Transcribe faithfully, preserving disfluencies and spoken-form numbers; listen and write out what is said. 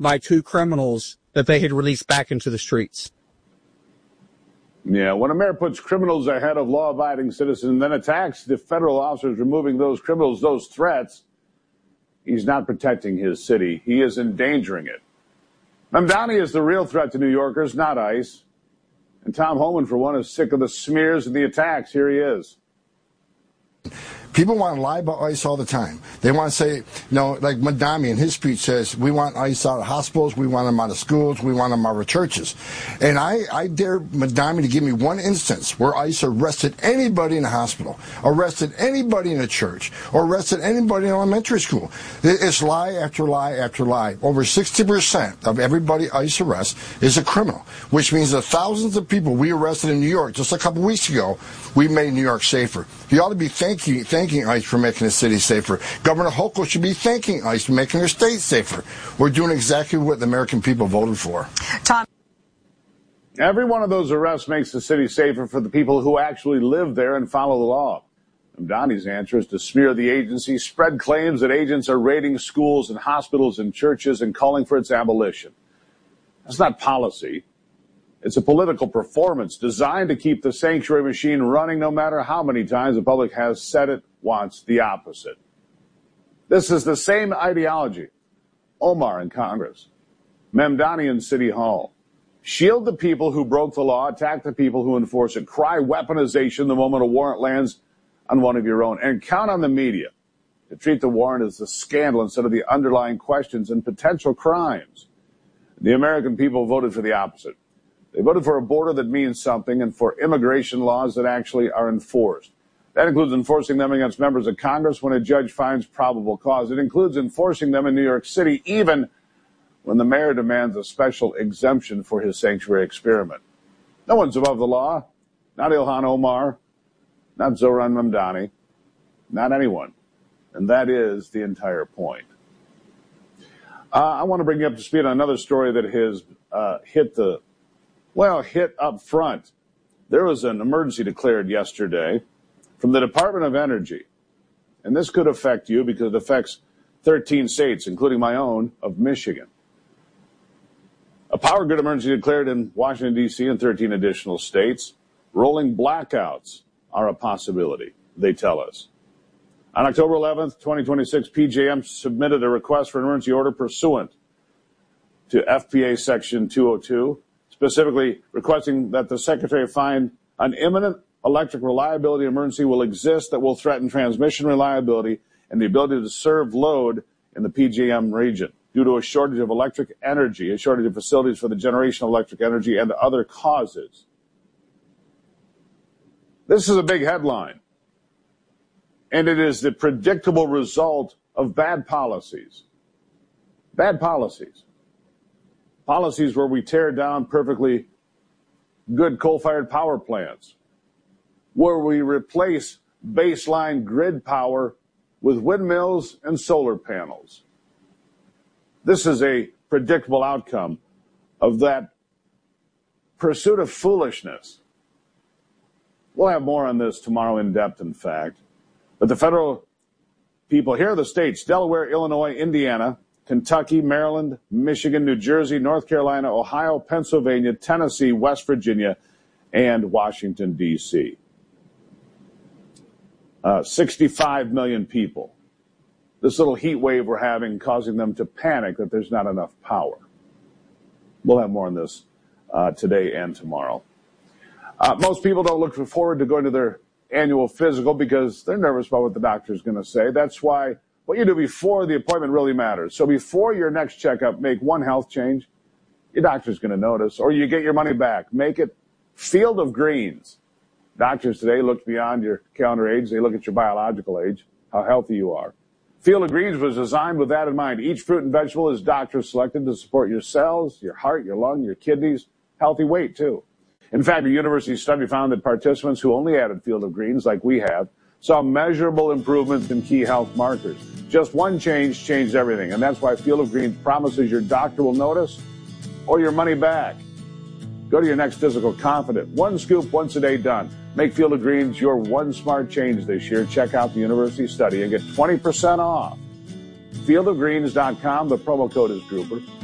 by two criminals that they had released back into the streets. Yeah, when a mayor puts criminals ahead of law-abiding citizens and then attacks the federal officers removing those criminals, those threats, he's not protecting his city. He is endangering it. Mamdani is the real threat to New Yorkers, not ICE. And Tom Homan, for one, is sick of the smears and the attacks. Here he is. People want to lie about ICE all the time. They want to say, you know, like Mamdani in his speech says, we want ICE out of hospitals, we want them out of schools, we want them out of churches. And I, I dare Mamdani to give me one instance where ICE arrested anybody in a hospital, arrested anybody in a church, or arrested anybody in elementary school. It's lie after lie after lie. Over sixty percent of everybody ICE arrests is a criminal, which means the thousands of people we arrested in New York just a couple weeks ago, we made New York safer. You ought to be thanking, thanking ICE for making the city safer. Governor Hochul should be thanking ICE for making their state safer. We're doing exactly what the American people voted for. Tom. Every one of those arrests makes the city safer for the people who actually live there and follow the law. Mamdani's answer is to smear the agency, spread claims that agents are raiding schools and hospitals and churches and calling for its abolition. That's not policy. It's a political performance designed to keep the sanctuary machine running no matter how many times the public has said it wants the opposite. This is the same ideology. Omar in Congress, Mamdani in City Hall. Shield the people who broke the law, attack the people who enforce it, cry weaponization the moment a warrant lands on one of your own, and count on the media to treat the warrant as a scandal instead of the underlying questions and potential crimes. The American people voted for the opposite. They voted for a border that means something and for immigration laws that actually are enforced. That includes enforcing them against members of Congress when a judge finds probable cause. It includes enforcing them in New York City, even when the mayor demands a special exemption for his sanctuary experiment. No one's above the law. Not Ilhan Omar, not Zohran Mamdani, not anyone. And that is the entire point. Uh, I want to bring you up to speed on another story that has uh, hit the Well, hit up front. There was an emergency declared yesterday from the Department of Energy. And this could affect you because it affects thirteen states, including my own, of Michigan. A power grid emergency declared in Washington, D C and thirteen additional states. Rolling blackouts are a possibility, they tell us. On October eleventh, twenty twenty-six, P J M submitted a request for an emergency order pursuant to F P A Section two oh two. Specifically requesting that the Secretary find an imminent electric reliability emergency will exist that will threaten transmission reliability and the ability to serve load in the P J M region due to a shortage of electric energy, a shortage of facilities for the generation of electric energy, and other causes. This is a big headline, and it is the predictable result of bad policies. Bad policies. Policies where we tear down perfectly good coal-fired power plants, where we replace baseline grid power with windmills and solar panels. This is a predictable outcome of that pursuit of foolishness. We'll have more on this tomorrow in depth, in fact. But the federal people, here are the states: Delaware, Illinois, Indiana, Kentucky, Maryland, Michigan, New Jersey, North Carolina, Ohio, Pennsylvania, Tennessee, West Virginia, and Washington, D C Uh, sixty-five million people. This little heat wave we're having causing them to panic that there's not enough power. We'll have more on this uh, today and tomorrow. Uh, most people don't look forward to going to their annual physical because they're nervous about what the doctor's going to say. That's why what you do before the appointment really matters. So before your next checkup, make one health change. Your doctor's going to notice, or you get your money back. Make it Field of Greens. Doctors today look beyond your calendar age. They look at your biological age, how healthy you are. Field of Greens was designed with that in mind. Each fruit and vegetable is doctor selected to support your cells, your heart, your lung, your kidneys, healthy weight too. In fact, a university study found that participants who only added Field of Greens, like we have, saw measurable improvements in key health markers. Just one change changed everything, and that's why Field of Greens promises your doctor will notice or your money back. Go to your next physical confident. One scoop once a day done. Make Field of Greens your one smart change this year. Check out the university study and get twenty percent off. field of greens dot com. The promo code is Grouper.